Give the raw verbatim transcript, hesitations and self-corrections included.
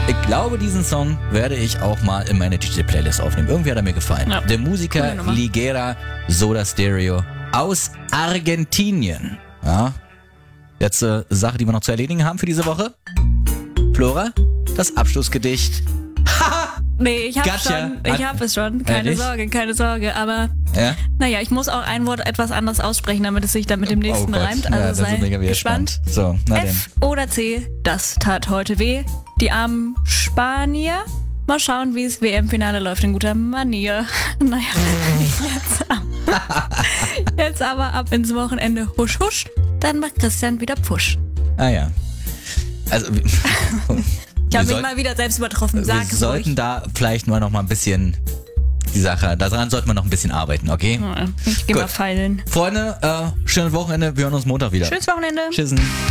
Ich glaube, diesen Song werde ich auch mal in meine D J-Playlist aufnehmen. Irgendwie hat er mir gefallen. Ja. Der Musiker Ligera Soda Stereo aus Argentinien. Ja. Letzte Sache, die wir noch zu erledigen haben für diese Woche. Flora, das Abschlussgedicht. Nee, ich hab Gotcha. schon, ich hab es schon. Keine Ehrlich? Sorge, keine Sorge. Aber Ja? naja, ich muss auch ein Wort etwas anders aussprechen, damit es sich dann mit dem nächsten oh Gott. reimt. Ja, Also da sei sind wir wieder gespannt. gespannt. So, na denn. F oder C, das tat heute weh. Die armen Spanier. Mal schauen, wie es W M-Finale läuft in guter Manier. Naja, jetzt, ab- jetzt aber ab ins Wochenende. Husch, husch. Dann macht Christian wieder Pfusch. Ah ja. Also, wir, Ich wir habe mich sollten- mal wieder selbst übertroffen. Sag wir es sollten ruhig. da vielleicht mal noch mal ein bisschen die Sache, daran sollten wir noch ein bisschen arbeiten, okay? Ja, Ich geh Gut. mal feilen. Freunde, äh, schönes Wochenende, wir hören uns Montag wieder. Schönes Wochenende. Tschüssen.